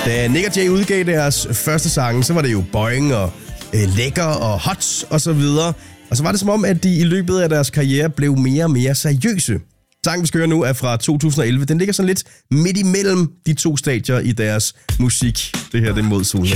Da Nick og Jay udgav deres første sange, så var det jo boing og lækker og hot og så videre. Og så var det som om, at de i løbet af deres karriere blev mere og mere seriøse. Sangen, vi skal høre nu, er fra 2011. Den ligger sådan lidt midt imellem de to stadier i deres musik. Det her, det er Mod Solen.